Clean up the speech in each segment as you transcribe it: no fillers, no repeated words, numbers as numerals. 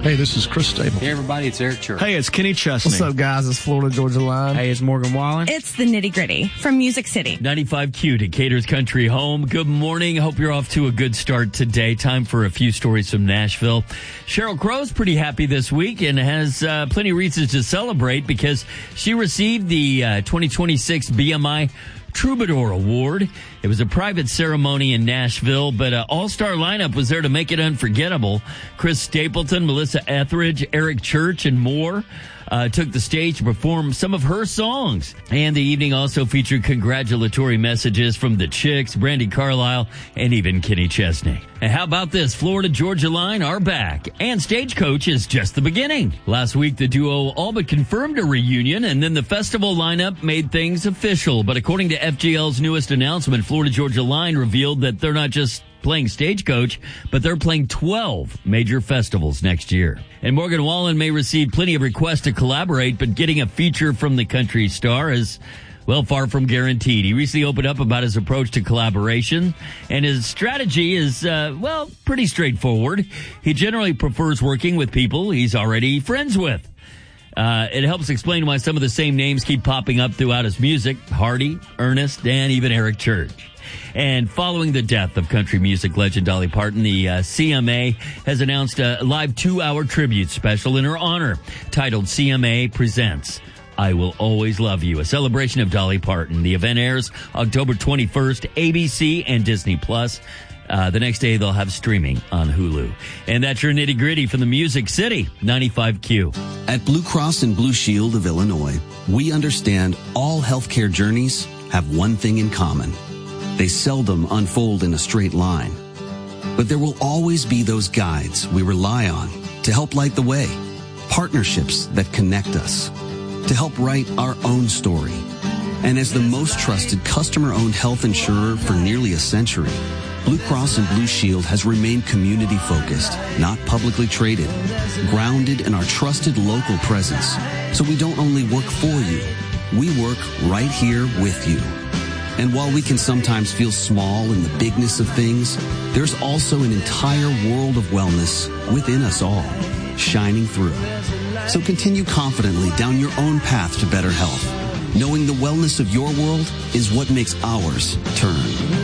Hey, this is Chris Stable. Hey, everybody, it's Eric Church. Hey, it's Kenny Chesney. What's up, guys? It's Florida Georgia Line. Hey, it's Morgan Wallen. It's the Nitty Gritty from Music City. 95Q, Decatur's country home. Good morning. Hope you're off to a good start today. Time for a few stories from Nashville. Sheryl Crow's pretty happy this week and has plenty of reasons to celebrate because she received the 2026 BMI Troubadour Award. It was a private ceremony in Nashville, but an all-star lineup was there to make it unforgettable. Chris Stapleton, Melissa Etheridge, Eric Church, and more took the stage to perform some of her songs. And the evening also featured congratulatory messages from the Chicks, Brandi Carlile, and even Kenny Chesney. And how about this? Florida Georgia Line are back, and Stagecoach is just the beginning. Last week, the duo all but confirmed a reunion, and then the festival lineup made things official. But according to FGL's newest announcement, Florida Georgia Line revealed that they're not just playing Stagecoach, but they're playing 12 major festivals next year. And Morgan Wallen may receive plenty of requests to collaborate, but getting a feature from the country star is, well, far from guaranteed. He recently opened up about his approach to collaboration, and his strategy is, pretty straightforward. He generally prefers working with people he's already friends with. It helps explain why some of the same names keep popping up throughout his music: Hardy, Ernest, and even Eric Church. And following the death of country music legend Dolly Parton, the CMA has announced a live 2-hour tribute special in her honor titled CMA Presents I Will Always Love You, a celebration of Dolly Parton. The event airs October 21st, ABC and Disney+. The next day, they'll have streaming on Hulu. And that's your Nitty Gritty from the Music City, 95Q. At Blue Cross and Blue Shield of Illinois, we understand all healthcare journeys have one thing in common. They seldom unfold in a straight line. But there will always be those guides we rely on to help light the way, partnerships that connect us, to help write our own story. And as the most trusted customer-owned health insurer for nearly a century, Blue Cross and Blue Shield has remained community-focused, not publicly traded, grounded in our trusted local presence. So we don't only work for you, we work right here with you. And while we can sometimes feel small in the bigness of things, there's also an entire world of wellness within us all, shining through. So continue confidently down your own path to better health, knowing the wellness of your world is what makes ours turn.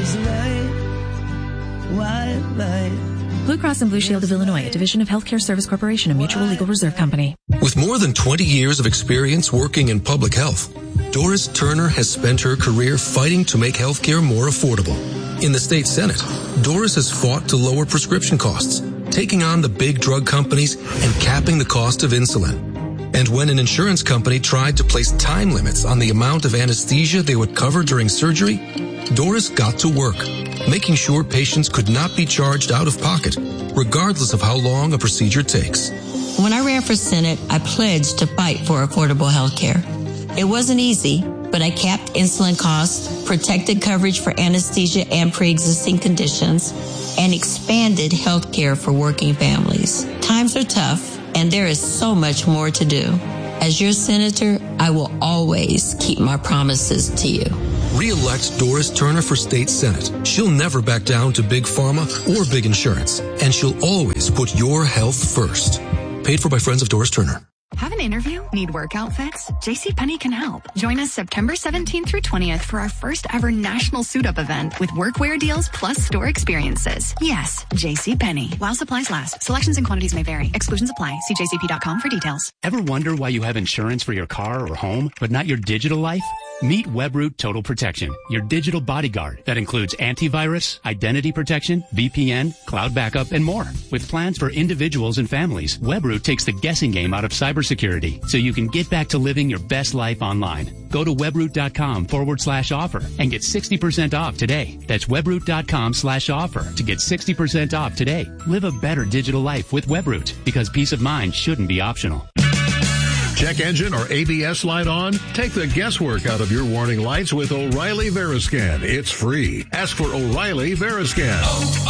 Blue Cross and Blue Shield of Illinois, a division of Healthcare Service Corporation, a mutual legal reserve company. With more than 20 years of experience working in public health, Doris Turner has spent her career fighting to make healthcare more affordable. In the state Senate, Doris has fought to lower prescription costs, taking on the big drug companies and capping the cost of insulin. And when an insurance company tried to place time limits on the amount of anesthesia they would cover during surgery, Doris got to work, making sure patients could not be charged out of pocket, regardless of how long a procedure takes. When I ran for Senate, I pledged to fight for affordable health care. It wasn't easy, but I capped insulin costs, protected coverage for anesthesia and pre-existing conditions, and expanded health care for working families. Times are tough, and there is so much more to do. As your senator, I will always keep my promises to you. Re-elect Doris Turner for state Senate. She'll never back down to big pharma or big insurance, and she'll always put your health first. Paid for by Friends of Doris Turner. Have an interview? Need work outfits? JCPenney can help. Join us September 17th through 20th for our first ever national suit-up event with workwear deals plus store experiences. Yes, JCPenney. While supplies last. Selections and quantities may vary. Exclusions apply. See jcp.com for details. Ever wonder why you have insurance for your car or home, but not your digital life? Meet WebRoot Total Protection, your digital bodyguard that includes antivirus, identity protection, VPN, cloud backup, and more. With plans for individuals and families, WebRoot takes the guessing game out of cybersecurity so you can get back to living your best life online. Go to webroot.com/offer and get 60% off today. That's webroot.com/offer to get 60% off today. Live a better digital life with WebRoot because peace of mind shouldn't be optional. Check engine or ABS light on? Take the guesswork out of your warning lights with O'Reilly Veriscan. It's free. Ask for O'Reilly Veriscan.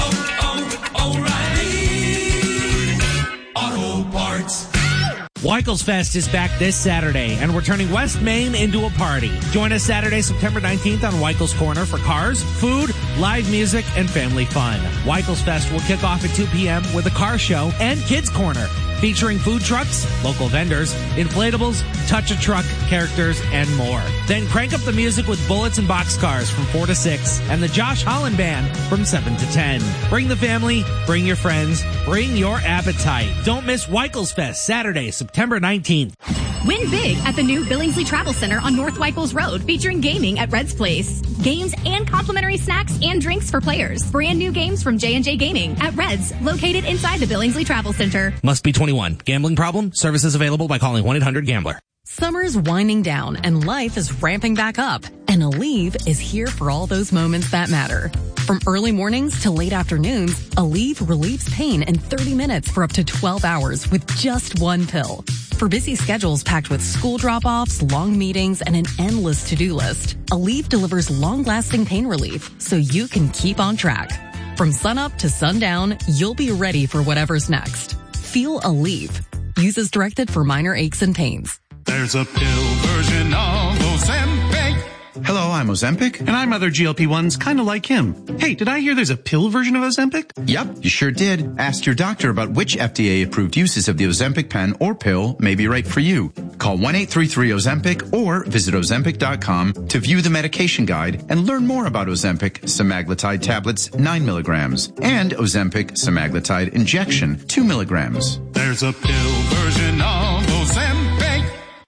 O'Reilly Auto Parts. Weichels Fest is back this Saturday, and we're turning West Main into a party. Join us Saturday, September 19th on Weichels Corner for cars, food, live music, and family fun. Weichels Fest will kick off at 2 p.m. with a car show and Kids Corner. featuring food trucks, local vendors, inflatables, touch-a-truck characters, and more. Then crank up the music with Bullets and Boxcars from 4 to 6 and the Josh Holland Band from 7 to 10. Bring the family, bring your friends, bring your appetite. Don't miss Weichels Fest, Saturday, September 19th. Win big at the new Billingsley Travel Center on North Weichels Road, featuring gaming at Red's Place. Games and complimentary snacks and drinks for players. Brand new games from J&J Gaming at Red's, located inside the Billingsley Travel Center. Must be 21. Gambling problem? Services available by calling 1-800-GAMBLER. Summer's winding down and life is ramping back up. And Aleve is here for all those moments that matter. From early mornings to late afternoons, Aleve relieves pain in 30 minutes for up to 12 hours with just one pill. For busy schedules packed with school drop-offs, long meetings, and an endless to-do list, Aleve delivers long-lasting pain relief so you can keep on track. From sunup to sundown, you'll be ready for whatever's next. Feel Aleve. Use as directed for minor aches and pains. There's a pill version of Ozempic. Hello, I'm Ozempic. And I'm other GLP-1s kind of like him. Hey, did I hear there's a pill version of Ozempic? Yep, you sure did. Ask your doctor about which FDA-approved uses of the Ozempic pen or pill may be right for you. Call 1-833-OZEMPIC or visit Ozempic.com to view the medication guide and learn more about Ozempic semaglutide tablets 9 milligrams and Ozempic semaglutide injection 2 milligrams. There's a pill version of Ozempic.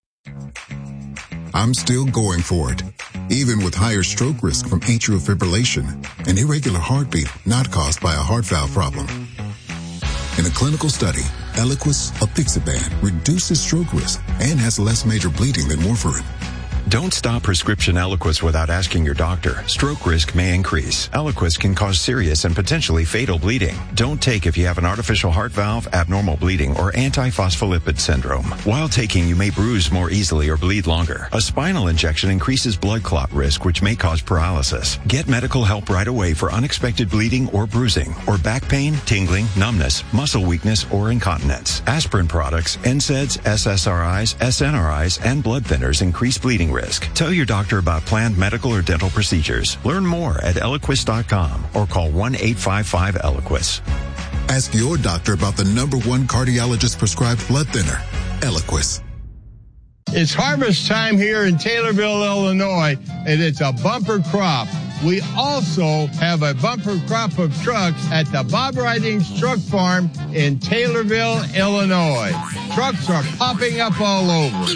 I'm still going for it, even with higher stroke risk from atrial fibrillation, an irregular heartbeat not caused by a heart valve problem. In a clinical study, Eliquis, apixaban, reduces stroke risk and has less major bleeding than warfarin. Don't stop prescription Eliquis without asking your doctor. Stroke risk may increase. Eliquis can cause serious and potentially fatal bleeding. Don't take if you have an artificial heart valve, abnormal bleeding, or antiphospholipid syndrome. While taking, you may bruise more easily or bleed longer. A spinal injection increases blood clot risk, which may cause paralysis. Get medical help right away for unexpected bleeding or bruising, or back pain, tingling, numbness, muscle weakness, or incontinence. Aspirin products, NSAIDs, SSRIs, SNRIs, and blood thinners increase bleeding risk. Tell your doctor about planned medical or dental procedures. Learn more at Eliquis.com or call 1-855-ELIQUIS. Ask your doctor about the #1 cardiologist prescribed blood thinner, Eliquis. It's harvest time here in Taylorville, Illinois, and it's a bumper crop. We also have a bumper crop of trucks at the Bob Ridings Truck Farm in Taylorville, Illinois. Trucks are popping up all over.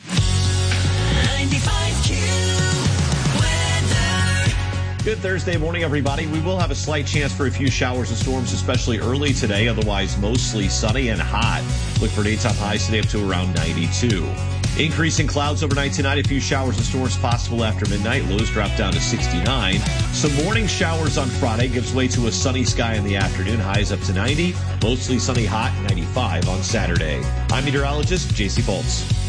Good Thursday morning, everybody. We will have a slight chance for a few showers and storms, especially early today. Otherwise, mostly sunny and hot. Look for daytime highs today up to around 92. Increasing clouds overnight tonight. A few showers and storms possible after midnight. Lows drop down to 69. Some morning showers on Friday gives way to a sunny sky in the afternoon. Highs up to 90. Mostly sunny, hot, 95 on Saturday. I'm meteorologist J.C. Bolts.